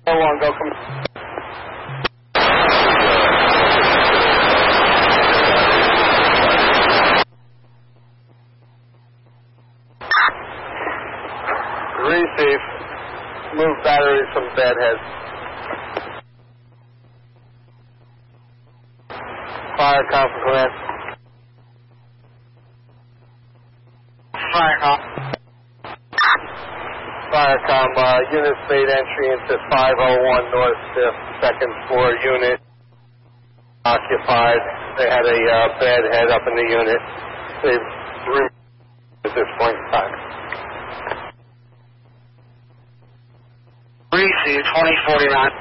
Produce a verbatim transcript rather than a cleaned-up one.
Go on, go come. Receive. Move batteries from deadhead. Fire com for command. Firecom. Firecom, uh, units made entry into five oh one North fifth, second floor unit. Occupied. They had a uh, bed head up in the unit. They've removed at this point in time. Receive twenty forty-nine.